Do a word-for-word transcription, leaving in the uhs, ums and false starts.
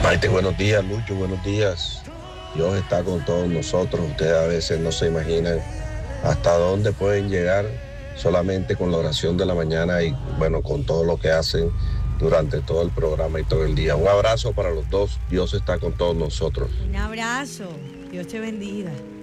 Maite, buenos días, Lucho, buenos días. Dios está con todos nosotros. Ustedes a veces no se imaginan hasta dónde pueden llegar solamente con la oración de la mañana y bueno, con todo lo que hacen durante todo el programa y todo el día. Un abrazo para los dos. Dios está con todos nosotros. Un abrazo. Dios te bendiga.